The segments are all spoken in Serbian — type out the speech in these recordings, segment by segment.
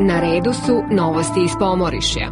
Na redu su novosti iz Pomorišja.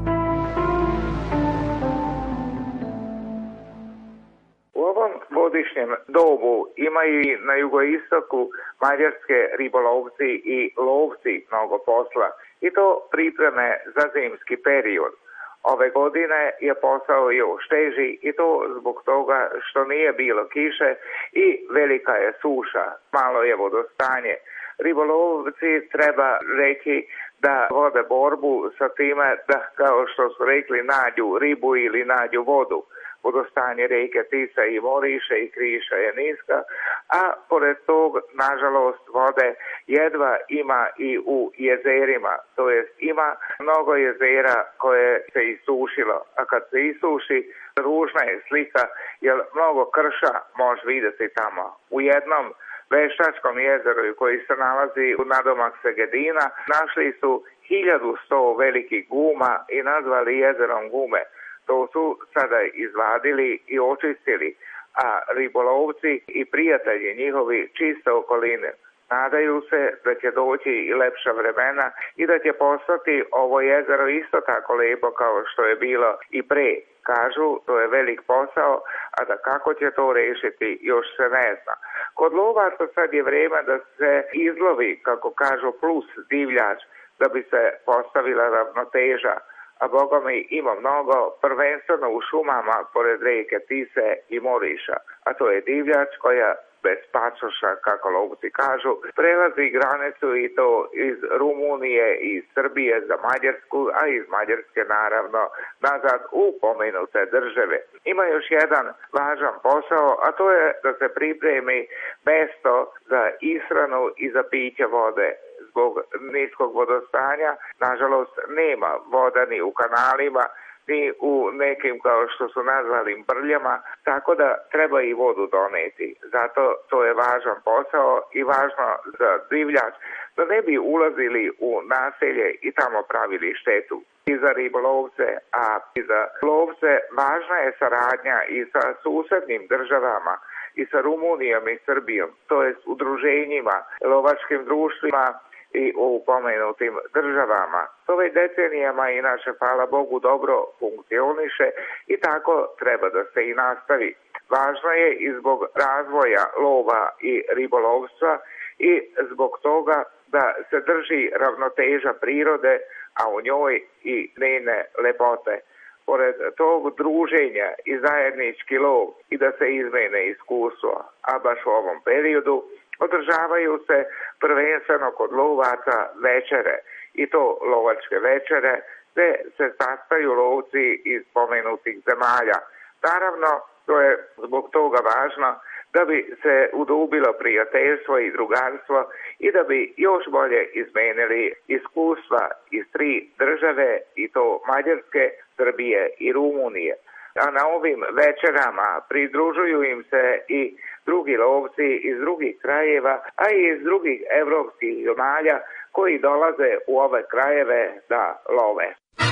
U ovom godišnjem dobu imaju i na jugoistoku mađarske ribolovci i lovci mnogo posla, i to pripreme za zimski period. Ove godine je posao još teži, i to zbog toga što nije bilo kiše i velika je suša, malo je vodostanje. Ribolovci treba reći da vode borbu sa time da, kao što su rekli, nađu ribu ili nađu vodu. Vodostanje reke Tisa i Moriše i Kriša je niska, a pored tog, nažalost, vode jedva ima i u jezerima, to jest ima mnogo jezera koje se isušilo, a kad se isuši, ružna je slika, jer mnogo krša može vidjeti tamo. U jednom Veštačkom jezeru koji se nalazi u nadomak Segedina našli su 1100 velikih guma i nazvali jezerom Gume. To su sada izvadili i očistili, a ribolovci i prijatelji njihovi čiste okoline. Nadaju se da će doći i lepša vremena i da će postati ovo jezero isto tako lepo kao što je bilo i pre. Kažu, to je velik posao, a da kako će to rešiti još se ne zna. Kod lovaca sad je vreme da se izlovi, kako kažu, plus divljač, da bi se postavila ravnoteža. A Boga mi ima mnogo, prvenstveno u šumama pored reke Tise i Moriša. A to je divljač koja bez pasoša, kako lovci kažu, prelazi granicu, i to iz Rumunije i iz Srbije za Mađarsku, a iz Mađarske naravno nazad u pomenute države. Ima još jedan važan posao, a to je da se pripremi mesto za ishranu i za piće vode. Zbog niskog vodostanja, nažalost, nema voda ni u kanalima, ni u nekim, kao što su nazvali, brljama, tako da treba i vodu doneti. Zato to je važan posao i važno za divljač, da ne bi ulazili u naselje i tamo pravili štetu. I za ribolovce, a i za lovce važna je saradnja i sa susednim državama, i sa Rumunijom i Srbijom, to jest udruženjima, lovačkim društvima i u pomenutim državama. To već decenijama inače, hvala Bogu, dobro funkcioniše i tako treba da se i nastavi. Važno je i zbog razvoja lova i ribolovstva i zbog toga da se drži ravnoteža prirode, a u njoj i njene lepote. Pored tog druženja i zajednički lov i da se izmene iskustvo, a baš u ovom periodu održavaju se prvenstveno kod lovaca večere, i to lovačke večere, gde se sastaju lovci iz pomenutih zemalja. Naravno, to je zbog toga važno da bi se udubilo prijateljstvo i drugarstvo i da bi još bolje izmenili iskustva iz 3 države, i to Mađarske, Srbije i Rumunije. A na ovim večerama pridružuju im se i drugi lovci iz drugih krajeva, a i iz drugih evropskih zemalja koji dolaze u ove krajeve da love.